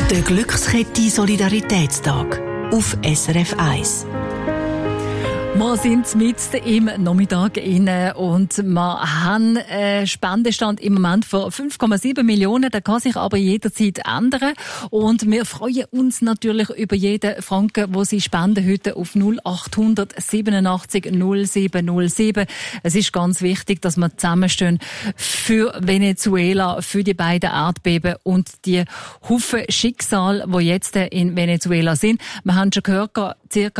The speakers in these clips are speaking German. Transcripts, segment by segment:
Der Glückskette Solidaritätstag auf SRF 1. Wir sind mitten im Nachmittag inne und wir haben einen Spendenstand im Moment von 5,7 Millionen. Der kann sich aber jederzeit ändern. Und wir freuen uns natürlich über jeden Franken, den Sie spenden heute auf 0800 87 0707. Es ist ganz wichtig, dass wir zusammenstehen für Venezuela, für die beiden Erdbeben und die Haufen Schicksale, die jetzt in Venezuela sind. Wir haben schon gehört, ca.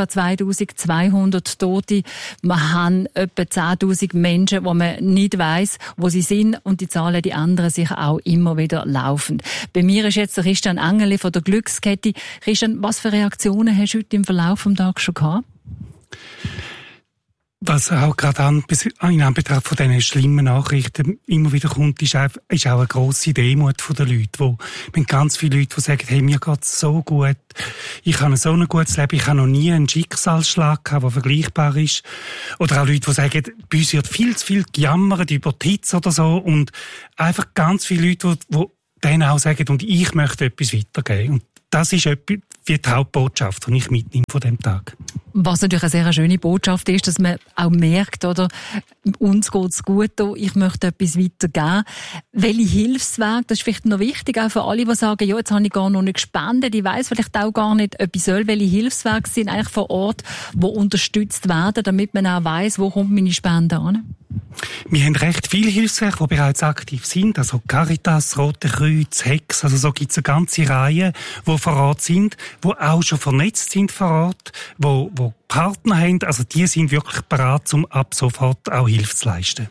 2200 Tote. Wir haben etwa 10.000 Menschen, wo man nicht weiss, wo sie sind. Und die Zahlen, die ändern sich auch immer wieder laufend. Bei mir ist jetzt der Christian Engeli von der Glückskette. Christian, was für Reaktionen hast du heute im Verlauf des Tages schon gehabt? Was auch gerade in Anbetracht von diesen schlimmen Nachrichten immer wieder kommt, ist auch eine grosse Demut der Leute. Wir haben ganz viele Leute, die sagen, hey, mir geht's so gut. Ich habe so ein gutes Leben. Ich habe noch nie einen Schicksalsschlag gehabt, der vergleichbar ist. Oder auch Leute, die sagen, bei uns wird viel zu viel gejammert über die Hitze oder so. Und einfach ganz viele Leute, die dann auch sagen, und ich möchte etwas weitergeben. Und das ist etwas wie die Hauptbotschaft, die ich mitnehme von diesem Tag. Was natürlich eine sehr schöne Botschaft ist, dass man auch merkt, oder, uns geht's gut, ich möchte etwas weitergeben. Welche Hilfswege, das ist vielleicht noch wichtig, auch für alle, die sagen, ja, jetzt habe ich gar noch nicht gespendet, ich weiss vielleicht auch gar nicht, ob ich soll. Welche Hilfswege sind eigentlich vor Ort, die unterstützt werden, damit man auch weiss, wo kommt meine Spende an? Wir haben recht viele Hilfswerke, die bereits aktiv sind, also Caritas, Rote Kreuz, Hex, also so gibt's eine ganze Reihe, die vor Ort sind, die auch schon vernetzt sind vor Ort, wo Partner haben, also die sind wirklich bereit, um ab sofort auch Hilfe zu leisten.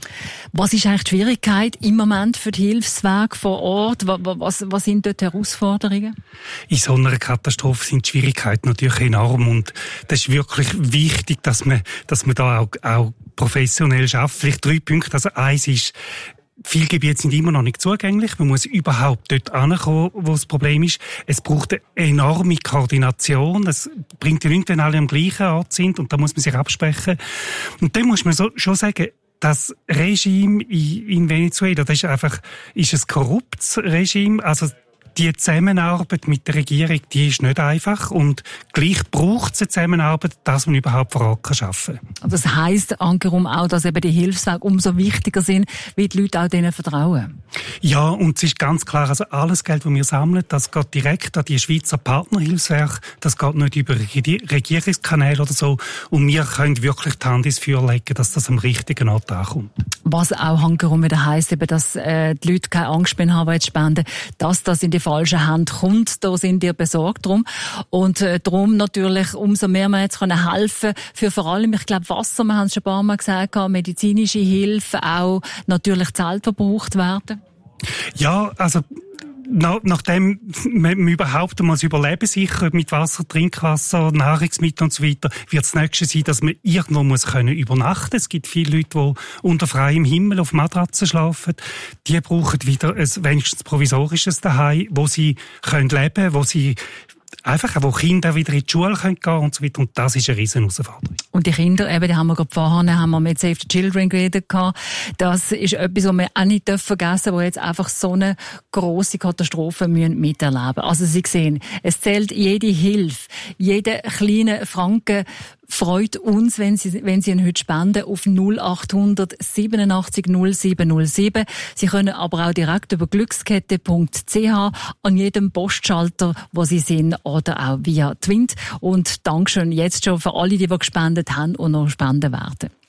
Was ist eigentlich die Schwierigkeit im Moment für die Hilfswege vor Ort? Was sind dort die Herausforderungen? In so einer Katastrophe sind die Schwierigkeiten natürlich enorm und das ist wirklich wichtig, dass man da auch professionell schafft. Vielleicht 3 Punkte. Also eins ist, viele Gebiete sind immer noch nicht zugänglich. Man muss überhaupt dort ankommen, wo das Problem ist. Es braucht eine enorme Koordination. Es bringt ja nichts, wenn alle am gleichen Ort sind und da muss man sich absprechen. Und dann muss man schon sagen, das Regime in Venezuela, das ist ein korruptes Regime. Also die Zusammenarbeit mit der Regierung, die ist nicht einfach und gleich braucht es eine Zusammenarbeit, dass man überhaupt vor Ort arbeiten kann. Das heisst, Ankerum, auch, dass eben die Hilfswege umso wichtiger sind, wie die Leute auch denen vertrauen. Ja, und es ist ganz klar, also alles Geld, das wir sammeln, das geht direkt an die Schweizer Partnerhilfswerke, das geht nicht über Regierungskanäle oder so und wir können wirklich die Hand ins Feuer legen, dass das am richtigen Ort ankommt. Was auch Ankerum wieder heisst, eben, dass die Leute keine Angst mehr haben, jetzt spenden, dass das in die falsche Hand kommt, da sind wir besorgt drum. Und darum natürlich, umso mehr wir jetzt helfen können, für vor allem, ich glaube, Wasser, wir haben es schon ein paar Mal gesagt, medizinische Hilfe, auch natürlich Zelt verbraucht werden. Ja, also nachdem man überhaupt einmal das Überleben sichert mit Wasser, Trinkwasser, Nahrungsmittel und so weiter, wird das Nächste sein, dass man irgendwo muss können übernachten. Es gibt viele Leute, die unter freiem Himmel auf Matratzen schlafen. Die brauchen wieder ein wenigstens provisorisches Zuhause, wo sie können leben, wo sie einfach, wo Kinder wieder in die Schule gehen können und so weiter. Und das ist eine riesen Herausforderung. Und die Kinder, eben, die haben wir gerade vorhin mit Save the Children geredet. Das ist etwas, was wir auch nicht vergessen dürfen, wo jetzt einfach so eine grosse Katastrophe miterleben müssen. Also Sie sehen, es zählt jede Hilfe, jeder kleine Franken freut uns, wenn Sie ihn heute spenden auf 0800 87 0707. Sie können aber auch direkt über glückskette.ch an jedem Postschalter, wo Sie sind, oder auch via Twint. Und Dankeschön jetzt schon für alle, die gespendet haben und noch spenden werden.